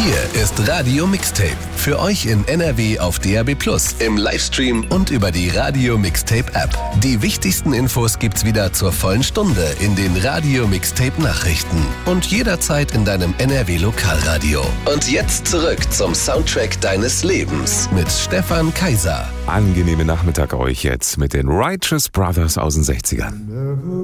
Hier ist Radio Mixtape. Für euch in NRW auf DAB+, im Livestream und über die Radio Mixtape App. Die wichtigsten Infos gibt's wieder zur vollen Stunde in den Radio Mixtape Nachrichten. Und jederzeit in deinem NRW Lokalradio. Und jetzt zurück zum Soundtrack deines Lebens mit Stefan Kaiser. Angenehme Nachmittag euch jetzt mit den Righteous Brothers aus den 60ern.